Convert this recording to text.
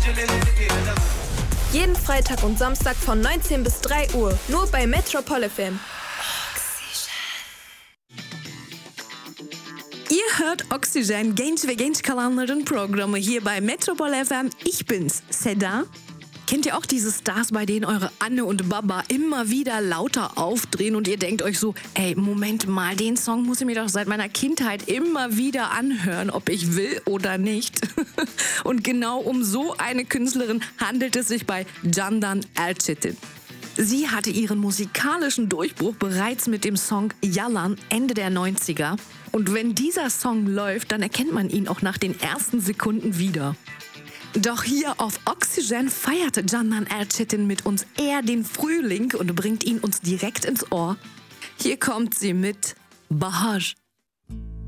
Jeden Freitag und Samstag von 19 bis 3 Uhr. Nur bei Metropol FM. Ihr hört Oxygen, genç ve genç kalanların Programme hier bei Metropol FM. Ich bin's, Seda. Kennt ihr auch diese Stars, bei denen eure Anne und Baba immer wieder lauter aufdrehen und ihr denkt euch so, ey, Moment mal, den Song muss ich mir doch seit meiner Kindheit immer wieder anhören, ob ich will oder nicht. Und genau um so eine Künstlerin handelt es sich bei Candan Erçetin. Sie hatte ihren musikalischen Durchbruch bereits mit dem Song Yalan Ende der 90er. Und wenn dieser Song läuft, dann erkennt man ihn auch nach den ersten Sekunden wieder. Doch hier auf Oxygen feierte Candan Erçetin mit uns eher den Frühling und bringt ihn uns direkt ins Ohr. Hier kommt sie mit Bahar.